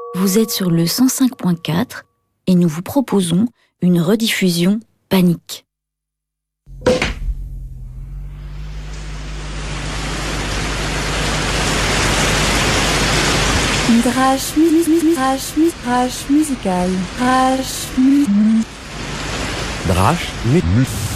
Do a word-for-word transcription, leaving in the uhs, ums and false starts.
Vous êtes sur le cent cinq point quatre et nous vous proposons une rediffusion Panique. Rage, rage, rage musical, rage, Drache,